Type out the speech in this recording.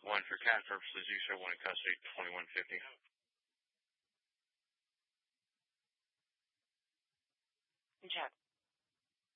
One for cat purposes, you show one in custody, 2150. Check.